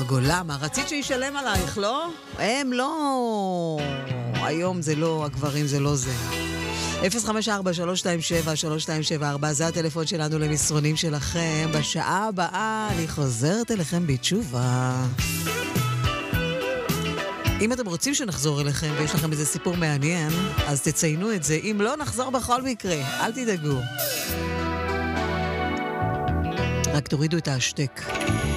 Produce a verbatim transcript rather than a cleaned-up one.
מרגו, למה? רצית שישלם עלייך, לא? הם לא... היום זה לא, הגברים זה לא זה. אפס חמש ארבע שלוש שתיים שבע שלוש שתיים שבע ארבע, זה הטלפון שלנו למסרונים שלכם. בשעה הבאה אני חוזרת אליכם בתשובה. אם אתם רוצים שנחזור אליכם ויש לכם איזה סיפור מעניין, אז תציינו את זה. אם לא, נחזור בכל מקרה. אל תדאגו. רק תורידו את ההשתק.